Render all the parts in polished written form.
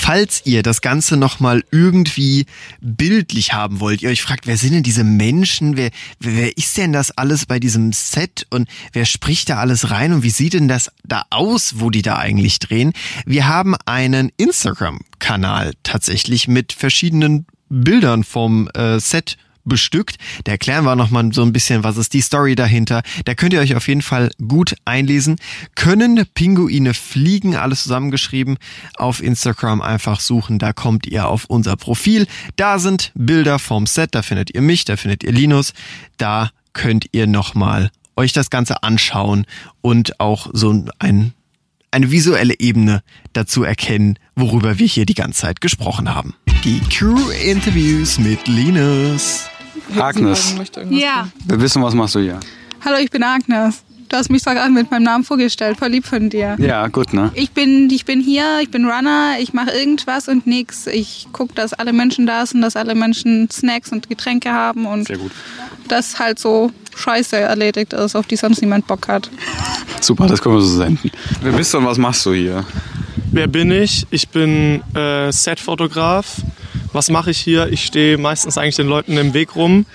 falls ihr das Ganze nochmal irgendwie bildlich haben wollt, ihr euch fragt, wer sind denn diese Menschen, wer ist denn das alles bei diesem Set und wer spricht da alles rein und wie sieht denn das da aus, wo die da eigentlich drehen? Wir haben einen Instagram-Kanal tatsächlich mit verschiedenen Bildern vom Set bestückt. Da erklären wir nochmal so ein bisschen, was ist die Story dahinter. Da könnt ihr euch auf jeden Fall gut einlesen. Können Pinguine fliegen? Alles zusammengeschrieben. Auf Instagram einfach suchen. Da kommt ihr auf unser Profil. Da sind Bilder vom Set. Da findet ihr mich, da findet ihr Linus. Da könnt ihr nochmal euch das Ganze anschauen und auch so eine visuelle Ebene dazu erkennen, worüber wir hier die ganze Zeit gesprochen haben. Die Crew-Interviews mit Linus. Agnes. Ja. Wir wissen, was machst du hier? Hallo, ich bin Agnes. Du hast mich sogar gerade mit meinem Namen vorgestellt. Voll lieb von dir. Ja, gut, ne? Ich bin hier, ich bin Runner, ich mache irgendwas und nix. Ich gucke, dass alle Menschen da sind, dass alle Menschen Snacks und Getränke haben und sehr gut. dass halt so Scheiße erledigt ist, auf die sonst niemand Bock hat. Super, das können wir so senden. Wer bist du und was machst du hier? Wer bin ich? Ich bin Setfotograf. Was mache ich hier? Ich stehe meistens eigentlich den Leuten im Weg rum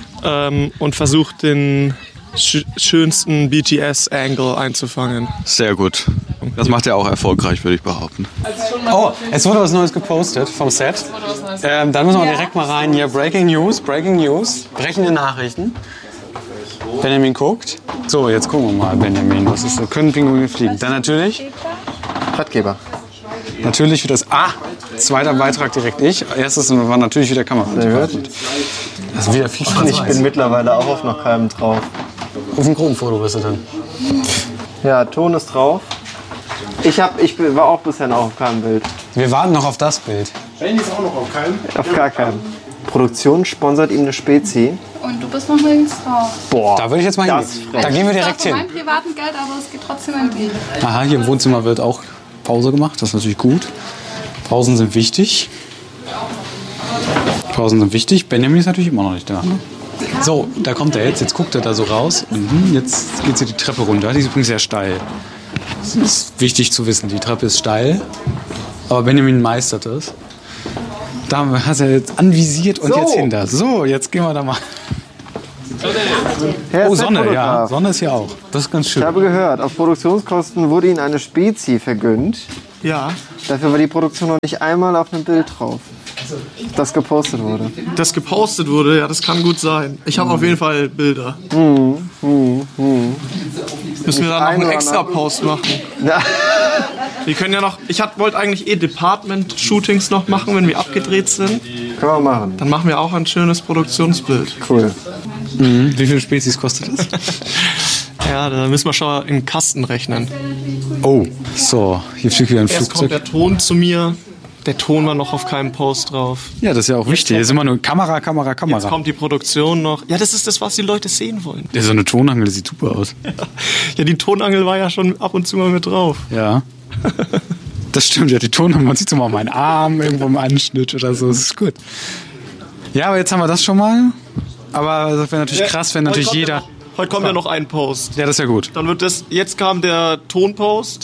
und versuche den schönsten BTS-Angle einzufangen. Sehr gut. Das macht er auch erfolgreich, würde ich behaupten. Oh, es wurde was Neues gepostet vom Set. Dann müssen wir direkt mal rein. Hier, Breaking News, brechende Nachrichten. Benjamin guckt. So, jetzt gucken wir mal, Benjamin. Was ist da? Können Pinguine fliegen? Dann natürlich Ratgeber. Natürlich wieder das. Zweiter Beitrag direkt ich. Erstes war natürlich wieder Kamera. Das ist wieder viel Spaß. Ich bin mittlerweile auch auf noch keinem drauf. Auf dem Gruppenfoto bist du dann. Ja, Ton ist drauf. Ich war auch bisher noch auf keinem Bild. Wir warten noch auf das Bild. Benny ist auch noch auf keinem? Auf gar keinem. Produktion sponsert ihm eine Spezi. Und du bist noch nirgends drauf. Boah, da würde ich jetzt mal hingehen. Da gehen wir direkt hin. Das ist mein privaten Geld, aber es geht trotzdem ein Bild. Aha, hier im Wohnzimmer wird auch Pause gemacht. Das ist natürlich gut. Pausen sind wichtig. Benjamin ist natürlich immer noch nicht da. So, da kommt er jetzt. Jetzt guckt er da so raus. Und jetzt geht sie die Treppe runter. Die ist übrigens sehr steil. Das ist wichtig zu wissen. Die Treppe ist steil. Aber Benjamin meistert es. Da hat er jetzt anvisiert und jetzt hinter. So, jetzt gehen wir da mal. Oh, Sonne, ja. Sonne ist hier auch. Das ist ganz schön. Ich habe gehört, auf Produktionskosten wurde Ihnen eine Spezi vergönnt. Ja. Dafür war die Produktion noch nicht einmal auf einem Bild drauf, das gepostet wurde. Das gepostet wurde, ja, das kann gut sein. Ich habe auf jeden Fall Bilder. Müssen wir da noch einen extra Post machen? Ja. Wir können ja noch. Wollte eigentlich Department-Shootings noch machen, wenn wir abgedreht sind. Können wir machen. Dann machen wir auch ein schönes Produktionsbild. Cool. Wie viele Spezies kostet das? Ja, da müssen wir schon in Kasten rechnen. Oh, so, hier fliegt wieder ein Erst kommt Flugzeug. der Ton zu mir. Der Ton war noch auf keinem Post drauf. Ja, das ist ja auch wichtig. Jetzt ist immer nur Kamera. Jetzt kommt die Produktion noch. Ja, das ist das, was die Leute sehen wollen. Ja, so eine Tonangel, das sieht super aus. Ja, die Tonangel war ja schon ab und zu mal mit drauf. Ja. Das stimmt, ja, die Tonangel, man sieht so mal meinen Arm irgendwo im Anschnitt oder so, das ist gut. Ja, aber jetzt haben wir das schon mal. Aber das wäre natürlich krass, wenn natürlich jeder... Heute kommt ja noch ein Post. Ja, das ist ja gut. Dann wird das... Jetzt kam der Tonpost.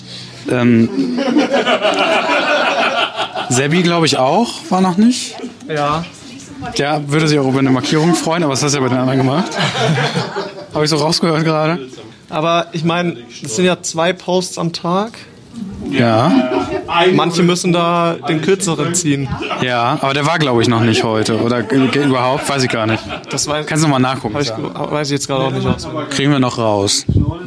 Sebi, glaube ich, auch, war noch nicht. Ja. Der würde sich auch über eine Markierung freuen, aber was hast du ja bei den anderen gemacht? Habe ich so rausgehört gerade. Aber ich meine, das sind ja 2 Posts am Tag. Ja. Manche müssen da den kürzeren ziehen. Ja, aber der war, glaube ich, noch nicht heute. Oder überhaupt, weiß ich gar nicht. Das weiß, kannst du mal nachgucken. Weiß ich jetzt gerade auch nicht aus. Kriegen wir noch raus.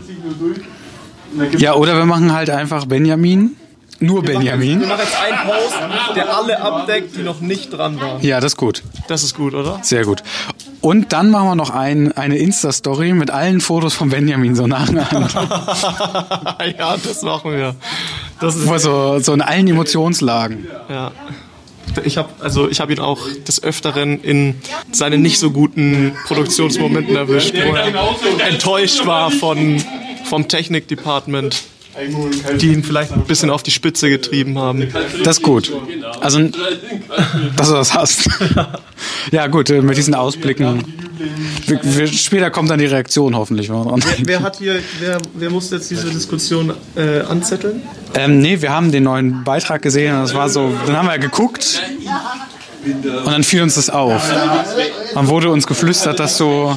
Ja, oder wir machen halt einfach Benjamin. Nur Benjamin. Wir machen jetzt einen Post, der alle abdeckt, die noch nicht dran waren. Ja, das ist gut. Das ist gut, oder? Sehr gut. Und dann machen wir noch eine Insta-Story mit allen Fotos von Benjamin so nacheinander. Ja, das machen wir. Das ist so in allen Emotionslagen. Ja. Ich habe ihn auch des Öfteren in seinen nicht so guten Produktionsmomenten erwischt, wo er enttäuscht war vom Technikdepartment, die ihn vielleicht ein bisschen auf die Spitze getrieben haben. Das ist gut. Also, dass du das hast. Ja gut, mit diesen Ausblicken Später kommt dann die Reaktion hoffentlich. Wer muss jetzt diese Diskussion anzetteln? Nee, wir haben den neuen Beitrag gesehen und das war so, dann haben wir geguckt und dann fiel uns das auf. Dann wurde uns geflüstert, dass du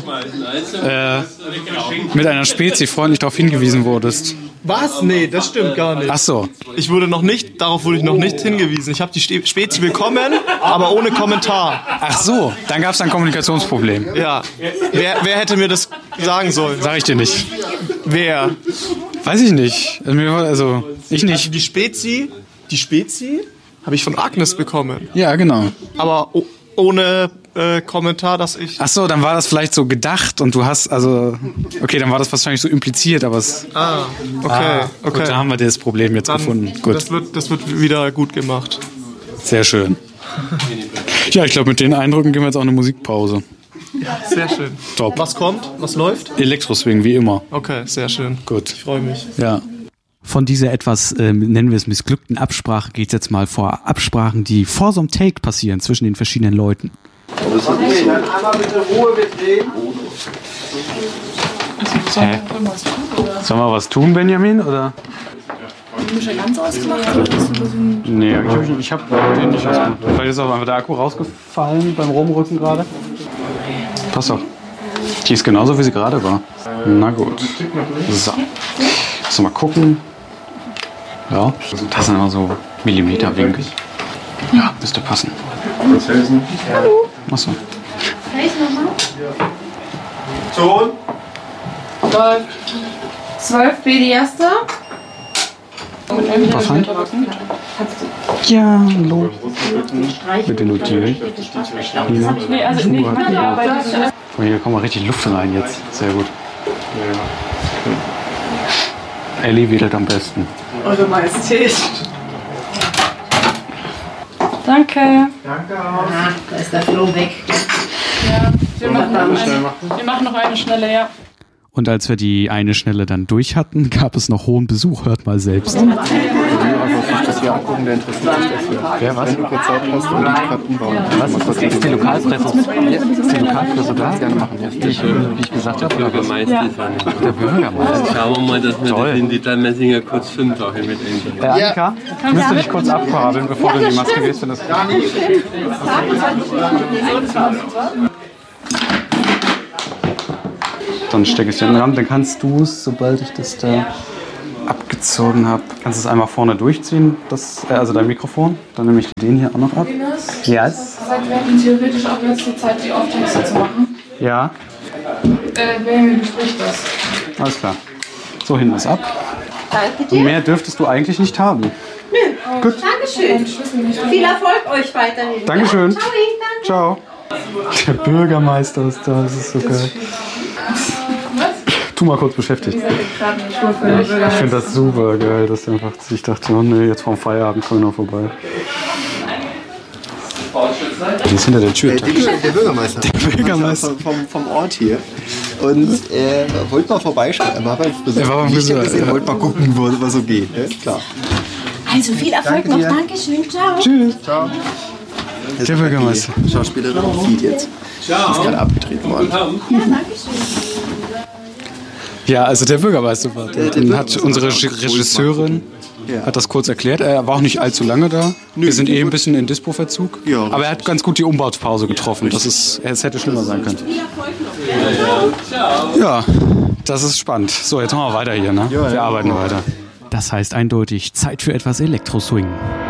mit einer Spezi freundlich darauf hingewiesen wurdest. Was? Nee, das stimmt gar nicht. Ach so. Darauf wurde ich noch nicht hingewiesen. Ich habe die Spezi bekommen, aber ohne Kommentar. Ach so, dann gab es ein Kommunikationsproblem. Ja. Wer hätte mir das sagen sollen? Sag ich dir nicht. Wer? Weiß ich nicht. Also, ich nicht. Also die Spezi habe ich von Agnes bekommen. Ja, genau. Aber ohne Kommentar, dass ich... Ach so, dann war das vielleicht so gedacht und du hast, okay, dann war das wahrscheinlich so impliziert, aber es... Okay. Gut, da haben wir das Problem jetzt gefunden. Gut. Das wird wieder gut gemacht. Sehr schön. Ja, ich glaube, mit den Eindrücken gehen wir jetzt auch eine Musikpause. Ja, sehr schön. Top. Was kommt? Was läuft? Elektroswing, wie immer. Okay, sehr schön. Gut. Ich freue mich. Ja. Von dieser etwas, nennen wir es missglückten Absprache, geht es jetzt mal vor Absprachen, die vor so einem Take passieren zwischen den verschiedenen Leuten. Okay, dann einmal bitte Ruhe, wir drehen. Sollen wir was tun, Benjamin, oder? Hast du schon ganz ausgemacht? Oder hast du so ein Nee, ich habe den nicht ausgemacht. Vielleicht ist auch einfach der Akku rausgefallen beim Rumrücken gerade. Passt doch. Die ist genauso, wie sie gerade war. Na gut. So. Lass mal gucken. Ja, das sind immer so Millimeterwinkel. Ja, müsste passen. Hallo. Achso. Kann ich nochmal? Ton. 12 B die erste. Was halt? Ja, hallo. Bitte notieren. Nee, also nicht meine Arbeit. Oh, hier kommt mal richtig Luft rein jetzt. Sehr gut. Ellie wedelt am besten. Eure Majestät. Danke. Da ist der Floh weg. Ja, wir machen noch eine schnelle, ja. Und als wir die eine Schnelle dann durch hatten, gab es noch hohen Besuch. Hört mal selbst. Das hier angucken, der interessiert sich dafür. Wer was? Wenn du kurz Zeit hast, würde ich gerade umbauen. Was? Ist die Lokalpresse? Ist die Lokalpresse da? Gerne machen, ja. Wie ich gesagt habe. Der Bürgermeister. Der Bürgermeister. Schauen wir mal, dass wir das in die Messinger kurz 5 auch mit einbauen. Annika, müsst du dich kurz abkabeln, bevor du in die Maske gehst? Dann stecke ich es in den Rahmen. Dann kannst du es, sobald ich das da abgezogen habe, kannst du es einmal vorne durchziehen, also dein Mikrofon. Dann nehme ich den hier auch noch ab. Yes. Wir hätten theoretisch auch jetzt die Zeit, die Auftexte zu machen. Ja, Benjamin bespricht das. alles klar. So, hinten ist ab. Danke Und dir. mehr dürftest du eigentlich nicht haben. Gut. Dankeschön. Viel Erfolg euch weiterhin. Dankeschön. Ciao, danke. Ciao. Der Bürgermeister ist da, das ist so geil. Tu mal kurz beschäftigt. Ich finde das super geil, dass er einfach sich dachte, oh nee, jetzt vorm Feierabend kommen wir noch vorbei. Die ist hinter der Tür. Der Bürgermeister. Der Bürgermeister. Vom Ort hier. Und er wollte mal vorbeischauen. Er war beim Friseur. Er war beim Friseur, Er wollte mal gucken, was so geht. Ja, klar. Also viel Erfolg noch. Dankeschön. Ciao. Tschüss. Ciao. Der Bürgermeister. Die Schauspielerin sieht jetzt. Ist gerade abgedreht worden. Ja, also der Bürgermeister war da. Dann hat unsere Regisseurin hat das kurz erklärt. Er war auch nicht allzu lange da. Wir sind ein bisschen in Dispo-Verzug. Ja, aber er hat ganz gut die Umbaupause getroffen. Es hätte schlimmer sein können. Ja, das ist spannend. So, jetzt machen wir weiter hier. Ne? Wir arbeiten weiter. Das heißt eindeutig Zeit für etwas Elektroswing.